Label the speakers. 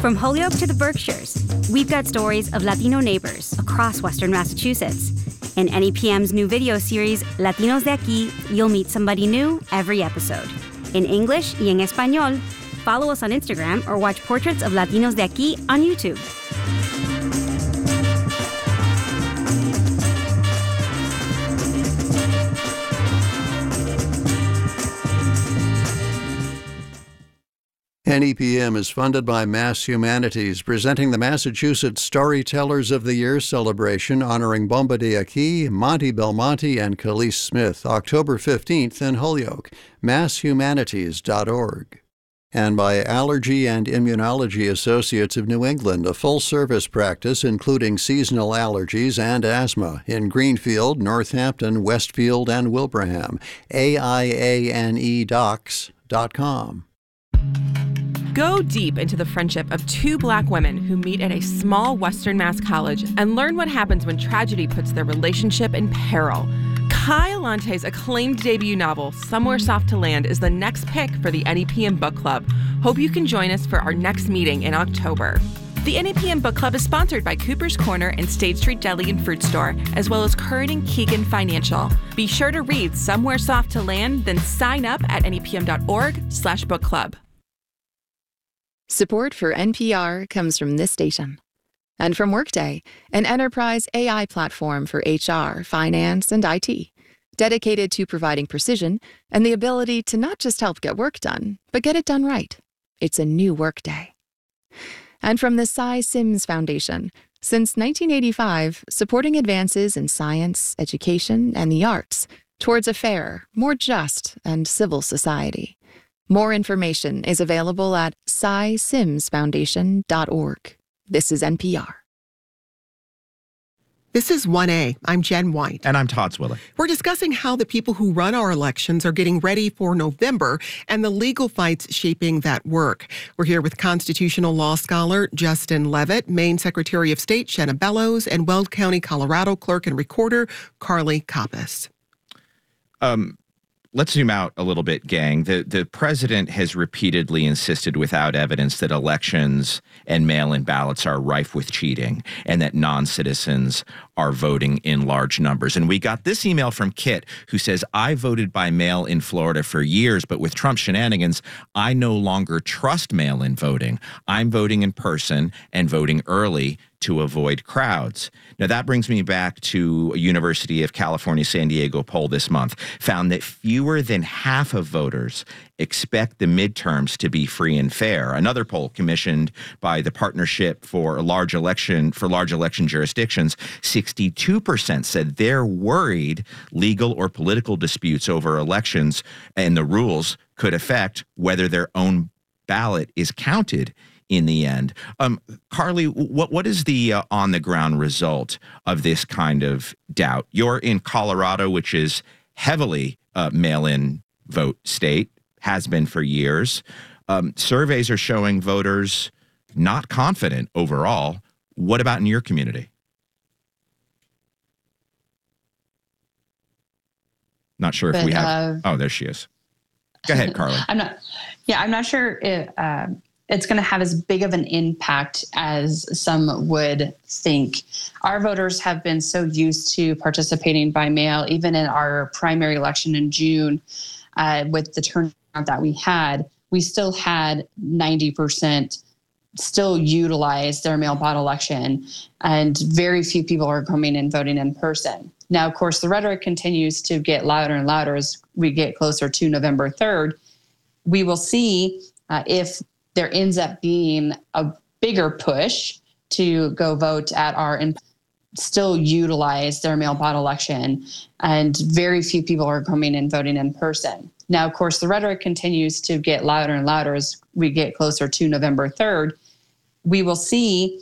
Speaker 1: From Holyoke to the Berkshires, we've got stories of Latino neighbors across Western Massachusetts. In NEPM's new video series, Latinos de Aquí, you'll meet somebody new every episode. In English y en español, follow us on Instagram or watch Portraits of Latinos de Aquí on YouTube.
Speaker 2: NEPM is funded by Mass Humanities, presenting the Massachusetts Storytellers of the Year celebration honoring Bomba de Aquí, Monty Belmonte, and Khalees Smith, October 15th in Holyoke, masshumanities.org. And by Allergy and Immunology Associates of New England, a full-service practice including seasonal allergies and asthma in Greenfield, Northampton, Westfield, and Wilbraham. AIANEdocs.com.
Speaker 3: Go deep into the friendship of two Black women who meet at a small Western Mass college and learn what happens when tragedy puts their relationship in peril. Kai Allante's acclaimed debut novel, Somewhere Soft to Land, is the next pick for the NEPM Book Club. Hope you can join us for our next meeting in October. The NEPM Book Club is sponsored by Cooper's Corner and State Street Deli and Fruit Store, as well as Curran & Keegan Financial. Be sure to read Somewhere Soft to Land, then sign up at nepm.org/book club.
Speaker 4: Support for NPR comes from this station and from Workday, an enterprise AI platform for HR, finance, and IT, dedicated to providing precision and the ability to not just help get work done, but get it done right. It's a new Workday. And from the Cy Sims Foundation, since 1985, supporting advances in science, education, and the arts towards a fairer, more just, and civil society. More information is available at cysimsfoundation.org. This is NPR.
Speaker 5: This is 1A. I'm Jen White.
Speaker 6: And I'm Todd Swillich.
Speaker 5: We're discussing how the people who run our elections are getting ready for November and the legal fights shaping that work. We're here with constitutional law scholar Justin Levitt, Maine Secretary of State Shenna Bellows, and Weld County, Colorado clerk and recorder Carly Koppas.
Speaker 6: Let's zoom out a little bit, gang. The president has repeatedly insisted without evidence that elections and mail-in ballots are rife with cheating and that non-citizens are voting in large numbers. And we got this email from Kit, who says, I voted by mail in Florida for years, but with Trump shenanigans, I no longer trust mail-in voting. I'm voting in person and voting early to avoid crowds. Now, that brings me back to a University of California, San Diego poll this month, found that fewer than half of voters expect the midterms to be free and fair. Another poll commissioned by the Partnership for Large Election Jurisdictions, 62% said they're worried legal or political disputes over elections and the rules could affect whether their own ballot is counted in the end. Carly, what is the on-the-ground result of this kind of doubt? You're in Colorado, which is heavily mail-in vote state, has been for years. Surveys are showing voters not confident overall. What about in your community? Not sure if we have. Oh, there she is. Go ahead, Carly.
Speaker 7: I'm not sure it's going to have as big of an impact as some would think. Our voters have been so used to participating by mail, even in our primary election in June, with the turnout that we still had 90% still utilize their mail ballot election, and very few people are coming and voting in person. Now, of course, the rhetoric continues to get louder and louder as we get closer to November 3rd. We will see if there ends up being a bigger push to go vote at our still utilize their mail ballot election, and very few people are coming and voting in person. Now, of course, the rhetoric continues to get louder and louder as we get closer to November 3rd. We will see